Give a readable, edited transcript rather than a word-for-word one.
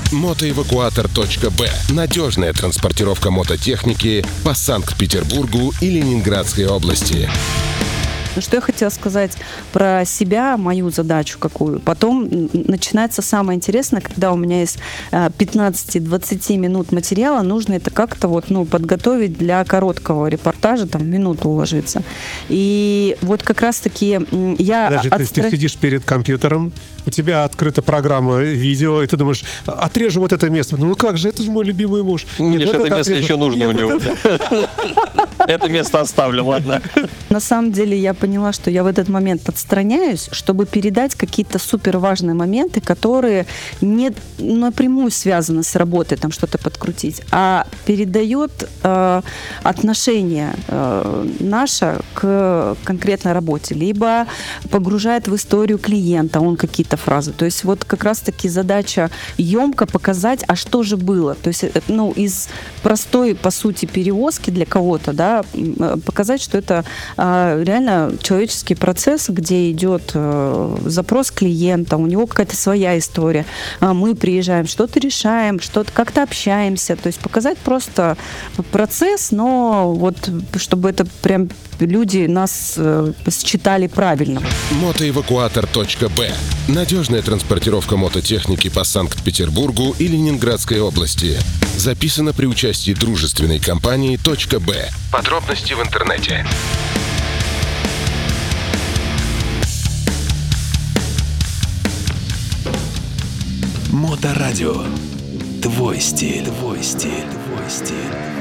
Мотоэвакуатор.б. Надежная транспортировка мототехники по Санкт-Петербургу и Ленинградской области. Что я хотела сказать про себя, мою задачу какую. Потом начинается самое интересное, когда у меня есть 15-20 минут материала, нужно это как-то подготовить для короткого репортажа, там, минуту уложиться. И вот как раз-таки я... Даже ты сидишь перед компьютером, у тебя открыта программа видео, и ты думаешь, отрежу вот это место. Ну как же, это же мой любимый муж. Нет, это место еще нужно у него. Это место оставлю, ладно. На самом деле я поняла, что я в этот момент отстраняюсь, чтобы передать какие-то супер важные моменты, которые не напрямую связаны с работой, там что-то подкрутить, а передает отношение наше к конкретной работе, либо погружает в историю клиента, он какие-то фразы. То есть вот как раз-таки задача емко показать, а что же было. То есть из простой, по сути, перевозки для кого-то, да, показать, что это реально человеческий процесс, где идет запрос клиента, у него какая-то своя история. Мы приезжаем, что-то решаем, что-то как-то общаемся. То есть показать просто процесс, но вот чтобы это прям люди нас считали правильно. Мотоэвакуатор.б. Надежная транспортировка мототехники по Санкт-Петербургу и Ленинградской области. Записано при участии дружественной компании .б. Подробности в интернете. Моторадио. Твой стиль. Твой стиль. Твой стиль.